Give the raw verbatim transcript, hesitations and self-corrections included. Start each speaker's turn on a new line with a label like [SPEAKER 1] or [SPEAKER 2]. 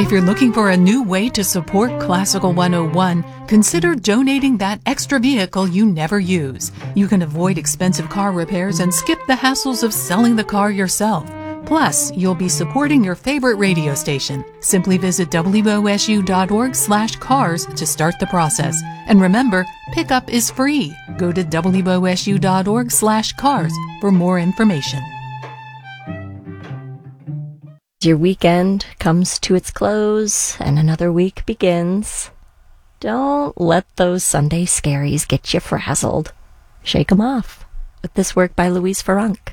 [SPEAKER 1] If you're looking for a new way to support Classical one oh one, consider donating that extra vehicle you never use. You can avoid expensive car repairs and skip the hassles of selling the car yourself. Plus, you'll be supporting your favorite radio station. Simply visit W O S U dot org slash cars to start the process. And remember, pickup is free. Go to W O S U dot org slash cars for more information.
[SPEAKER 2] Your weekend comes to its close and another week begins. Don't let those Sunday scaries get you frazzled. Shake 'em off with this work by Louise Farunk.